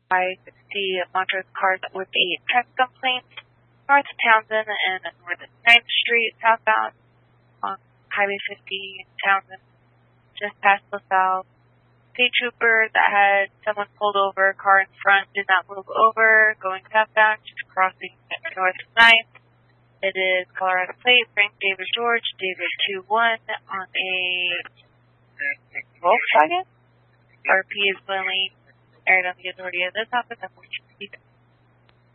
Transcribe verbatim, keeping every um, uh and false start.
I see Montrose cars with a traffic complaint north Townsend and north ninth Street southbound on Highway fifty in Townsend, just past LaSalle. State trooper that had someone pulled over, car in front did not move over, going southbound, just crossing north ninth. It is Colorado plate, Frank David George, David two one on a Volkswagen. R P is willing aired on the authority of this office. I'm going to